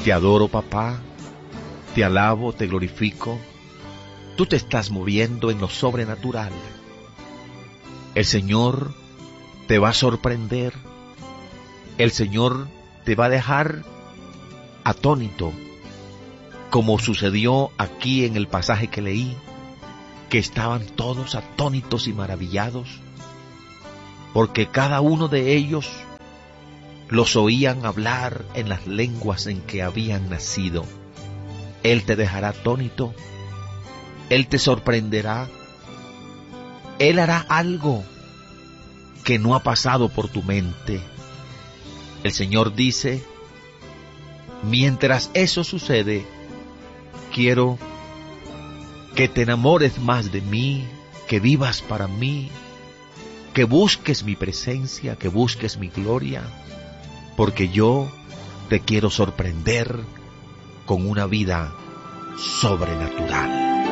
Te adoro, papá, te alabo, te glorifico. Tú te estás moviendo en lo sobrenatural. El Señor te va a sorprender. El Señor te va a dejar atónito, como sucedió aquí en el pasaje que leí, que estaban todos atónitos y maravillados, porque cada uno de ellos los oían hablar en las lenguas en que habían nacido. Él te dejará atónito, Él te sorprenderá, Él hará algo que no ha pasado por tu mente. El Señor dice, mientras eso sucede, quiero que te enamores más de mí, que vivas para mí, que busques mi presencia, que busques mi gloria, porque yo te quiero sorprender con una vida sobrenatural.